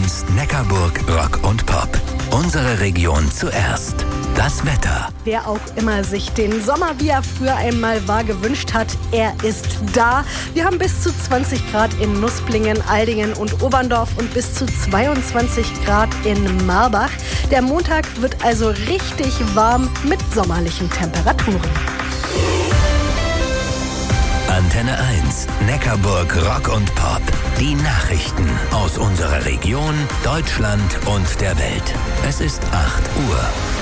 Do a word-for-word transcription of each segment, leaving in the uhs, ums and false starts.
eins Neckarburg Rock und Pop. Unsere Region zuerst. Das Wetter. Wer auch immer sich den Sommer, wie er früher einmal war, gewünscht hat, er ist da. Wir haben bis zu zwanzig Grad in Nusplingen, Aldingen und Oberndorf und bis zu zweiundzwanzig Grad in Marbach. Der Montag wird also richtig warm mit sommerlichen Temperaturen. Antenne eins, Neckarburg Rock und Pop. Die Nachrichten aus unserer Region, Deutschland und der Welt. Es ist acht Uhr.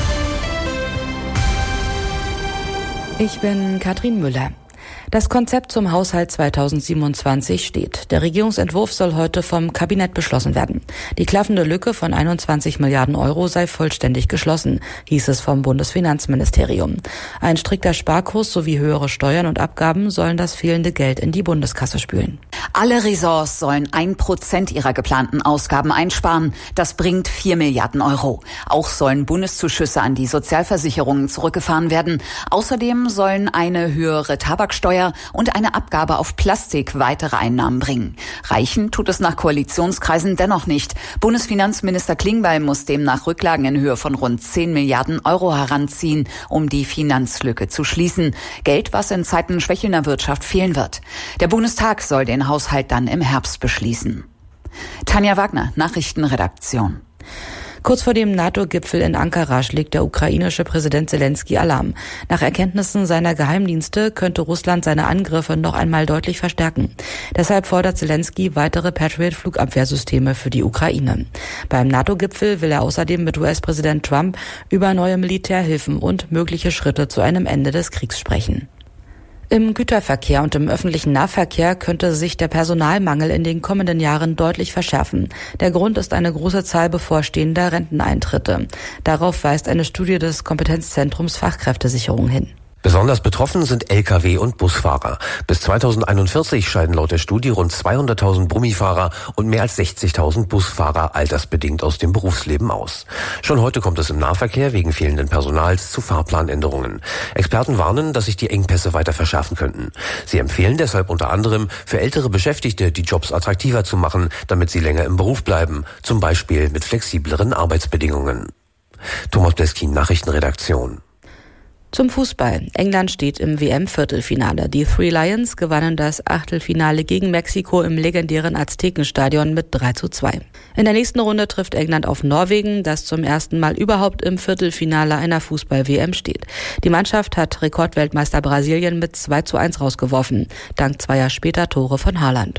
Ich bin Katrin Müller. Das Konzept zum Haushalt zweitausendsiebenundzwanzig steht. Der Regierungsentwurf soll heute vom Kabinett beschlossen werden. Die klaffende Lücke von einundzwanzig Milliarden Euro sei vollständig geschlossen, hieß es vom Bundesfinanzministerium. Ein strikter Sparkurs sowie höhere Steuern und Abgaben sollen das fehlende Geld in die Bundeskasse spülen. Alle Ressorts sollen ein Prozent ihrer geplanten Ausgaben einsparen. Das bringt vier Milliarden Euro. Auch sollen Bundeszuschüsse an die Sozialversicherungen zurückgefahren werden. Außerdem sollen eine höhere Tabaksteuer und eine Abgabe auf Plastik weitere Einnahmen bringen. Reichen tut es nach Koalitionskreisen dennoch nicht. Bundesfinanzminister Klingbeil muss demnach Rücklagen in Höhe von rund zehn Milliarden Euro heranziehen, um die Finanzlücke zu schließen. Geld, was in Zeiten schwächelnder Wirtschaft fehlen wird. Der Bundestag soll den Haushalt dann im Herbst beschließen. Tanja Wagner, Nachrichtenredaktion. Kurz vor dem NATO-Gipfel in Ankara schlägt der ukrainische Präsident Zelensky Alarm. Nach Erkenntnissen seiner Geheimdienste könnte Russland seine Angriffe noch einmal deutlich verstärken. Deshalb fordert Zelensky weitere Patriot-Flugabwehrsysteme für die Ukraine. Beim NATO-Gipfel will er außerdem mit U S-Präsident Trump über neue Militärhilfen und mögliche Schritte zu einem Ende des Kriegs sprechen. Im Güterverkehr und im öffentlichen Nahverkehr könnte sich der Personalmangel in den kommenden Jahren deutlich verschärfen. Der Grund ist eine große Zahl bevorstehender Renteneintritte. Darauf weist eine Studie des Kompetenzzentrums Fachkräftesicherung hin. Besonders betroffen sind L K W- und Busfahrer. Bis zweitausendeinundvierzig scheiden laut der Studie rund zweihunderttausend Brummifahrer und mehr als sechzigtausend Busfahrer altersbedingt aus dem Berufsleben aus. Schon heute kommt es im Nahverkehr wegen fehlenden Personals zu Fahrplanänderungen. Experten warnen, dass sich die Engpässe weiter verschärfen könnten. Sie empfehlen deshalb unter anderem, für ältere Beschäftigte die Jobs attraktiver zu machen, damit sie länger im Beruf bleiben, zum Beispiel mit flexibleren Arbeitsbedingungen. Thomas Bleskin, Nachrichtenredaktion. Zum Fußball. England steht im W M-Viertelfinale. Die Three Lions gewannen das Achtelfinale gegen Mexiko im legendären Aztekenstadion mit drei zu zwei. In der nächsten Runde trifft England auf Norwegen, das zum ersten Mal überhaupt im Viertelfinale einer Fußball-W M steht. Die Mannschaft hat Rekordweltmeister Brasilien mit zwei zu eins rausgeworfen, dank zweier später Tore von Haaland.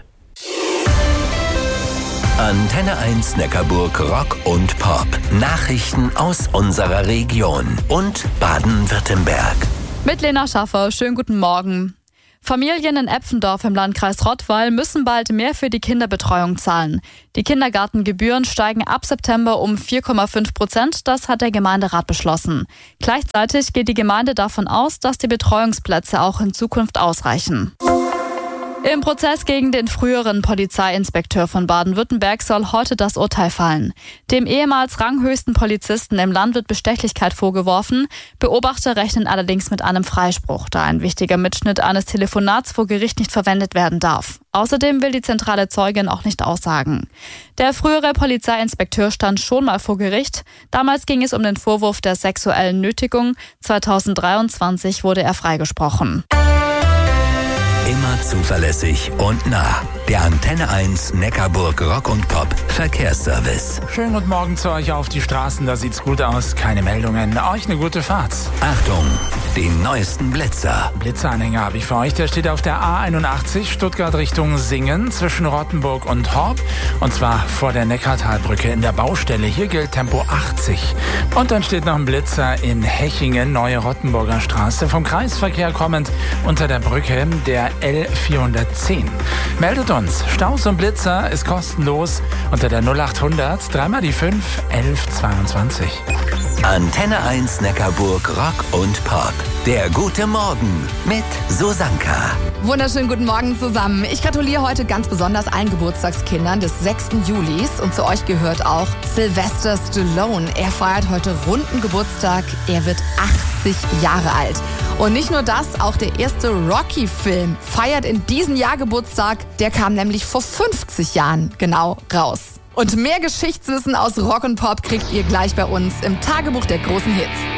Antenne eins Neckarburg Rock und Pop. Nachrichten aus unserer Region und Baden-Württemberg. Mit Lena Schaffer, schönen guten Morgen. Familien in Epfendorf im Landkreis Rottweil müssen bald mehr für die Kinderbetreuung zahlen. Die Kindergartengebühren steigen ab September um vier Komma fünf Prozent, das hat der Gemeinderat beschlossen. Gleichzeitig geht die Gemeinde davon aus, dass die Betreuungsplätze auch in Zukunft ausreichen. Im Prozess gegen den früheren Polizeiinspekteur von Baden-Württemberg soll heute das Urteil fallen. Dem ehemals ranghöchsten Polizisten im Land wird Bestechlichkeit vorgeworfen. Beobachter rechnen allerdings mit einem Freispruch, da ein wichtiger Mitschnitt eines Telefonats vor Gericht nicht verwendet werden darf. Außerdem will die zentrale Zeugin auch nicht aussagen. Der frühere Polizeiinspekteur stand schon mal vor Gericht. Damals ging es um den Vorwurf der sexuellen Nötigung. zweitausenddreiundzwanzig wurde er freigesprochen. Immer zuverlässig und nah. Der Antenne eins Neckarburg Rock und Pop Verkehrsservice. Schönen guten Morgen zu euch auf die Straßen, da sieht's gut aus. Keine Meldungen. Euch eine gute Fahrt. Achtung, den neuesten Blitzer. Blitzeranhänger habe ich für euch. Der steht auf der A einundachtzig Stuttgart Richtung Singen zwischen Rottenburg und Horb. Und zwar vor der Neckartalbrücke in der Baustelle. Hier gilt Tempo achtzig. Und dann steht noch ein Blitzer in Hechingen, Neue Rottenburger Straße. Vom Kreisverkehr kommend unter der Brücke der L vierhundertzehn. Meldet uns. Staus und Blitzer ist kostenlos unter der null achthundert dreimal die fünf elf zweiundzwanzig. Antenne eins Neckarburg Rock und Pop. Der gute Morgen mit Susanka. Wunderschönen guten Morgen zusammen. Ich gratuliere heute ganz besonders allen Geburtstagskindern des sechsten Julis. Und zu euch gehört auch Sylvester Stallone. Er feiert heute runden Geburtstag. Er wird achtzig Jahre alt. Und nicht nur das, auch der erste Rocky-Film feiert in diesem Jahr Geburtstag. Der kam nämlich vor fünfzig Jahren genau raus. Und mehr Geschichtswissen aus Rock und Pop kriegt ihr gleich bei uns im Tagebuch der großen Hits.